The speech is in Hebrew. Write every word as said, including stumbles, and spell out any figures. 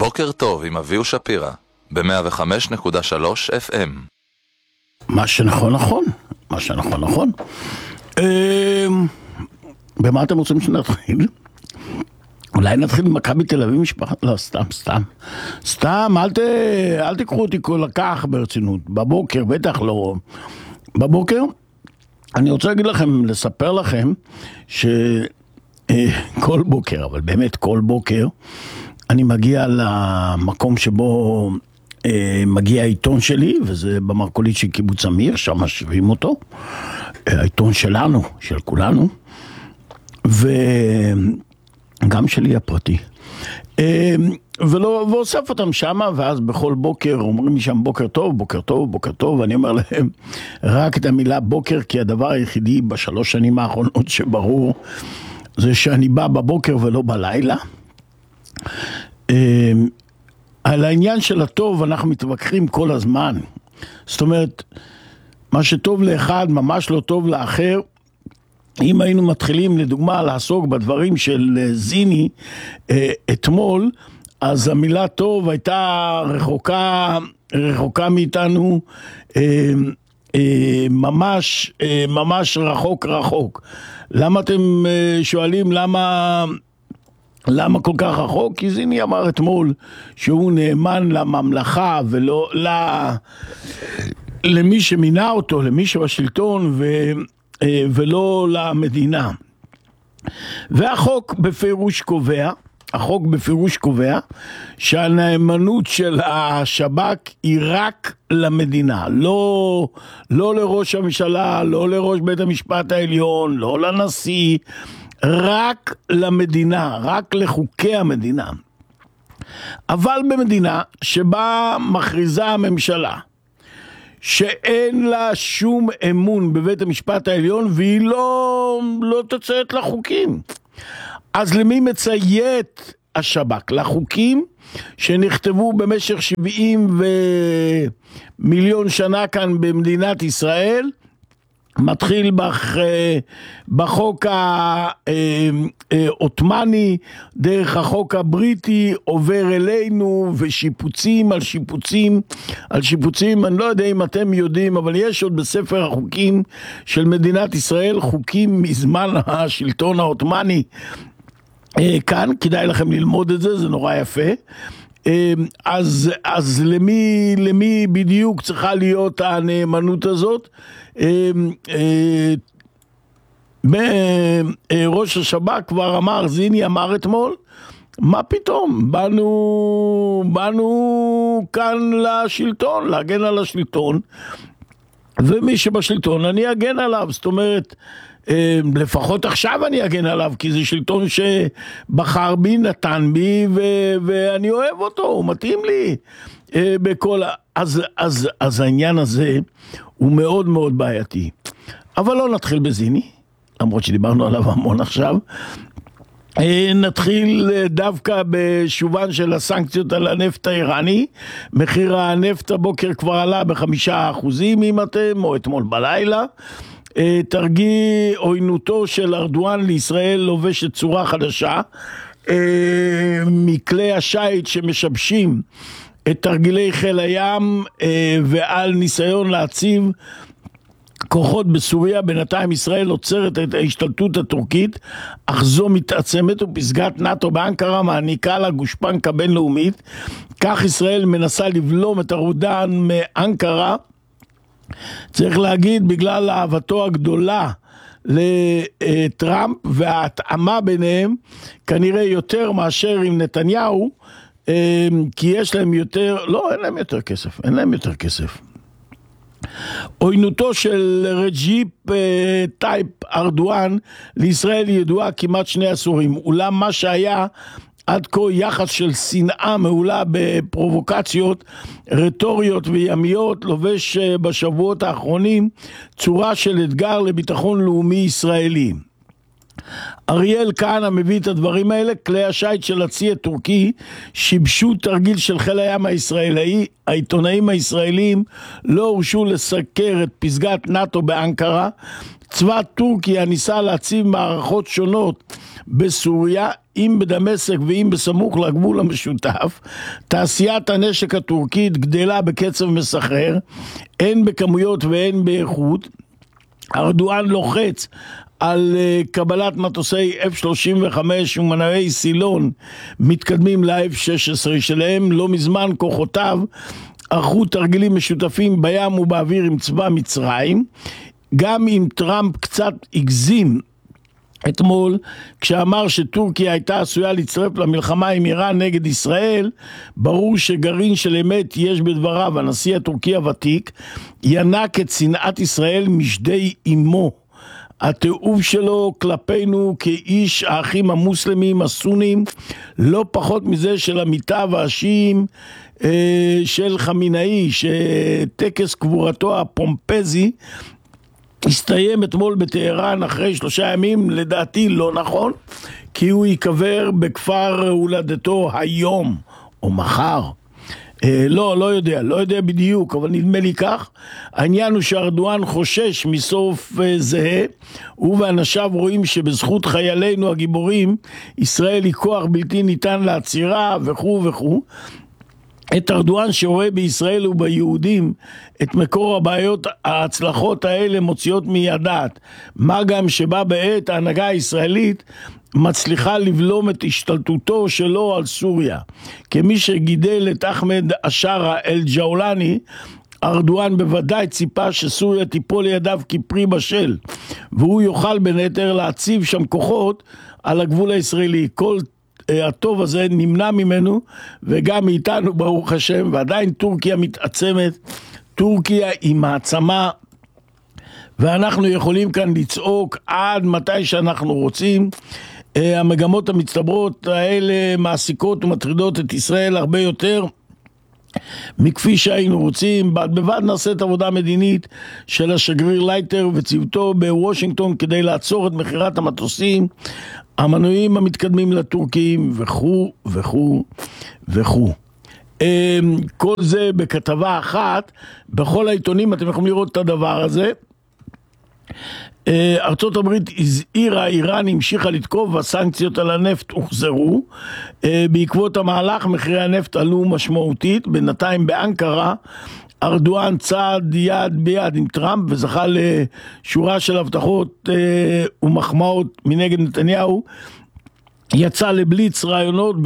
בוקר טוב עם אביהו שפירא, ב-מאה וחמש נקודה שלוש אף אם. מה שנכון נכון, מה שנכון נכון. במה אתם רוצים שנתחיל? אולי נתחיל עם מכבי תל אביב משפחה? לא, סתם, סתם. סתם, אל, ת, אל תקחו אותי כל כך ברצינות. בבוקר, בטח לא. בבוקר, אני רוצה להגיד לכם, לספר לכם, שכל בוקר, אבל באמת כל בוקר, אני מגיע למקום שבו אה, מגיע העיתון שלי, וזה במרכולית של קיבוץ אמיר, שם משווים אותו. העיתון שלנו, של כולנו. ו... גם שלי הפרטי. ולא, ואוסף אותם שמה, ואז בכל בוקר אומרים לי שם בוקר טוב, בוקר טוב, בוקר טוב, ואני אומר להם רק את המילה בוקר, כי הדבר היחידי בשלוש שנים האחרונות שברור, זה שאני בא בבוקר ולא בלילה. על העניין של הטוב אנחנו מתווכחים כל הזמן. זאת אומרת, מה שטוב לאחד ממש לא טוב לאחר. אם היינו מתחילים לדוגמה לעסוק בדברים של זיני אתמול, אז המילה טוב הייתה רחוקה, רחוקה מאיתנו, ממש, ממש רחוק רחוק. למה אתם שואלים למה, למה כל כך רחוק? כי זיני אמר אתמול שהוא נאמן לממלכה ולא למי שמינה אותו, למי שבשלטון ו... ולא למדינה. והחוק בפירוש קובע, החוק בפירוש קובע, שהנאמנות של השב"כ היא רק למדינה, לא, לא לראש הממשלה, לא לראש בית המשפט העליון, לא לנשיא, רק למדינה, רק לחוקי המדינה. אבל במדינה שבה מכריזה הממשלה, שאין לה שום אמון בבית המשפט העליון, והיא לא, לא תציית לחוקים. אז למי מציית השב"כ? לחוקים שנכתבו במשך שבעים ומיליון שנה כאן במדינת ישראל, מתחיל בח, בחוק העות'מאני, דרך החוק הבריטי, עובר אלינו, ושיפוצים על שיפוצים על שיפוצים. אני לא יודע אם אתם יודעים, אבל יש עוד בספר החוקים של מדינת ישראל, חוקים מזמן השלטון העות'מאני כאן, כדאי לכם ללמוד את זה, זה נורא יפה. אז, אז למי, למי בדיוק צריכה להיות הנאמנות הזאת? ראש השב"כ כבר אמר, זיני אמר אתמול, מה פתאום? באנו, באנו כאן לשלטון, להגן על השלטון, ומי שבשלטון אני אגן עליו. זאת אומרת, לפחות עכשיו אני אגן עליו, כי זה שלטון שבחר בי, נתן בי, ו- ואני אוהב אותו, הוא מתאים לי בכל... אז, אז, אז העניין הזה הוא מאוד מאוד בעייתי. אבל לא נתחיל בזיני, למרות שדיברנו עליו המון עכשיו. נתחיל דווקא בשובן של הסנקציות על הנפט האיראני. מחיר הנפט הבוקר כבר עלה בחמישה אחוזים, אם אתם, או אתמול בלילה. תרגיל עוינותו של ארדואן לישראל לובשת צורה חדשה, מכלי השייט שמשבשים את תרגילי חיל הים, ועל ניסיון להציב כוחות בסוריה. בינתיים ישראל עוצרת את ההשתלטות הטורקית, אך זו מתעצמת, ופסגת נאטו באנקרה מעניקה לה גושפנקה בינלאומית. כך ישראל מנסה לבלום את הרודן מאנקרה, צריך להגיד בגלל אהבתו הגדולה לטראמפ, וההתאמה ביניהם כנראה יותר מאשר עם נתניהו, כי יש להם יותר, לא, אין להם יותר כסף, אין להם יותר כסף. עוינותו של רג'יפ טייפ ארדואן לישראל ידועה כמעט שני עשורים, אולם מה שהיה עד כה יחס של שנאה מעולה בפרובוקציות רטוריות וימיות, לובש בשבועות האחרונים צורה של אתגר לביטחון לאומי ישראלי. אריאל כהנא מביא את הדברים האלה. כלי השיט של הצי הטורקי שיבשו תרגיל של חיל הים הישראלי. העיתונאים הישראלים לא הורשו לסקר את פסגת נאטו באנקרה. צבא טורקיה ניסה להציב מערכות שונות בסוריה, אם בדמשק ואם בסמוך לגבול המשותף. תעשיית הנשק הטורקית גדלה בקצב מסחרר, הן בכמויות והן באיכות. ארדואן לוחץ על קבלת מטוסי אף שלושים וחמש ומנועי סילון מתקדמים ל-אף שש עשרה שלהם. לא מזמן כוחותיו ערכו תרגילים משותפים בים ובאוויר עם צבא מצרים. גם אם טראמפ קצת הגזים אתמול כשאמר שטורקיה הייתה עשויה להצטרף למלחמה עם איראן נגד ישראל, ברור שגרעין של אמת יש בדבריו. הנשיא הטורקי הוותיק ינק את שנאת ישראל משדי אמו. התיעוב שלו כלפינו כאיש האחים המוסלמים הסונים לא פחות מזה של עמיתיו השיעים אה, של חמינאי, שטקס קבורתו הפומפזי הסתיים אתמול בטהרן אחרי שלושה ימים. לדעתי לא נכון, כי הוא ייקבר בכפר הולדתו היום או מחר. אה, לא, לא יודע, לא יודע בדיוק, אבל נדמה לי כך. העניין הוא שארדואן חושש מסוף אה, זהה. הוא ואנשיו רואים שבזכות חיילינו הגיבורים ישראל היא כוח בלתי ניתן לעצירה וכו' וכו'. את ארדואן שרואה בישראל וביהודים את מקור הבעיות, ההצלחות האלה מוציאות מידעת. מה גם שבא בעת ההנהגה הישראלית מצליחה לבלום את השתלטותו שלו על סוריה. כמי שגידל את אחמד אשרה אל-ג'אולני, ארדואן בוודאי ציפה שסוריה תיפול לידיו כפרי בשל, והוא יוכל בין היתר להציב שם כוחות על הגבול הישראלי. כל הטוב הזה נמנע ממנו וגם מאיתנו ברוך השם, ועדיין טורקיה מתעצמת. טורקיה היא מעצמה ואנחנו יכולים כאן לצעוק עד מתי שאנחנו רוצים. המגמות המצטברות האלה מעסיקות ומטרידות את ישראל הרבה יותר מכפי שהיינו רוצים. בד בבד נעשית עבודה מדינית של השגריר לייטר וצוותו בוושינגטון כדי לעצור את מחירת המטוסים, המנועים המתקדמים לטורקים וכו' וכו' וכו'. כל זה בכתבה אחת בכל העיתונים, אתם יכולים לראות את הדבר הזה. ארצות הברית הזהירה, איראן המשיכה לתקוף והסנקציות על הנפט הוחזרו. בעקבות המהלך מחירי הנפט עלו משמעותית. בינתיים באנקרה ארדואן צעד יד ביד עם טראמפ וזכה לשורה של הבטחות ומחמאות מנגד נתניהו. יצא לבליץ רעיונות